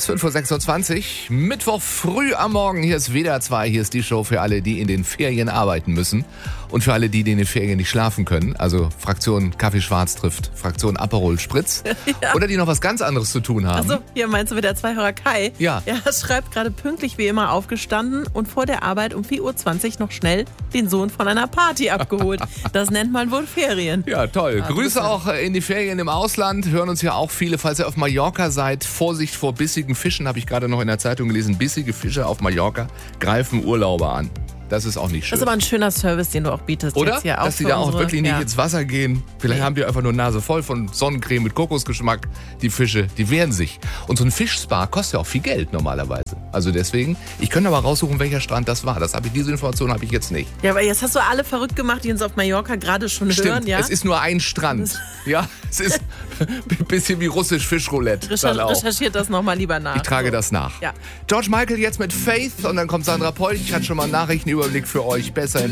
ist 5.26 Uhr, Mittwoch früh am Morgen. Hier ist WDR 2, hier ist die Show für alle, die in den Ferien arbeiten müssen. Und für alle, die in den Ferien nicht schlafen können. Also Fraktion Kaffee Schwarz trifft Fraktion Aperol Spritz. Ja. Oder die noch was ganz anderes zu tun haben. Also hier meinst du WDR-2-Hörer Kai? Ja. Er schreibt gerade pünktlich wie immer aufgestanden und vor der Arbeit um 4.20 Uhr noch schnell den Sohn von einer Party abgeholt. Das nennt man wohl Ferien. Ja, toll. Grüße auch in die Ferien im Ausland. Hören uns ja auch viele. Falls ihr auf Mallorca seid, Vorsicht vor bissigen Fischen. Habe ich gerade noch in der Zeitung gelesen. Bissige Fische auf Mallorca greifen Urlauber an. Das ist auch nicht schön. Das ist aber ein schöner Service, den du auch bietest. Oder? Jetzt hier dass die da auch wirklich nicht ins Wasser gehen. Vielleicht haben die einfach nur Nase voll von Sonnencreme mit Kokosgeschmack. Die Fische, die wehren sich. Und so ein Fischspa kostet ja auch viel Geld normalerweise. Also deswegen, ich könnte aber raussuchen, welcher Strand das war. Diese Information habe ich jetzt nicht. Ja, aber jetzt hast du alle verrückt gemacht, die uns auf Mallorca gerade schon hören. Ja? Es ist nur ein Strand. Ja, es ist ein bisschen wie russisch Fischroulette. Recherchiert das nochmal lieber nach. Ich trage das nach. Ja. George Michael jetzt mit Faith und dann kommt Sandra Polch. Ich hatte schon mal einen Nachrichtenüberblick für euch. Besser in